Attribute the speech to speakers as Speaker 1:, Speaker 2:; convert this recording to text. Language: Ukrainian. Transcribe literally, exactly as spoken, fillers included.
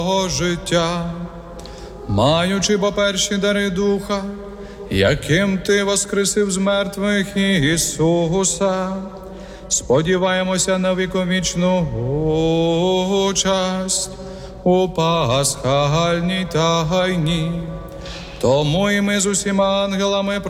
Speaker 1: життя, маючи по перші дари Духа, яким Ти воскресив з мертвих Ісуса, сподіваємося на віковічну участь у пасхальній тайні. Тому і ми з усіма ангелами